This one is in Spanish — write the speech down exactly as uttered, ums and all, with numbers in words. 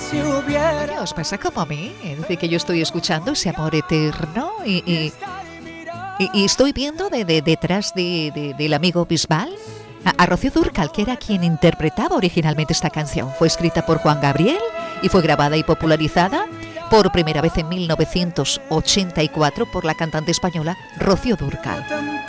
si hubiera. Oye, ¿os pasa como a mí? Es decir, que yo estoy escuchando ese amor eterno y, y, y, y estoy viendo de, de, detrás de, de, del amigo Bisbal a, a Rocío Dúrcal, que era quien interpretaba originalmente esta canción. Fue escrita por Juan Gabriel y fue grabada y popularizada por primera vez en mil novecientos ochenta y cuatro por la cantante española Rocío Dúrcal.